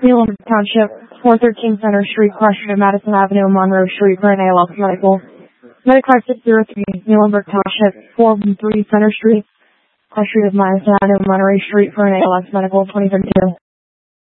Muhlenberg Township, 413 Center Street, cross street of Madison Avenue, Monroe Street, for an ALS medical. Medicard 603, Muhlenberg Township, 413 Center Street, cross street of Madison Avenue, Monroe Street, for an ALS medical, 2032.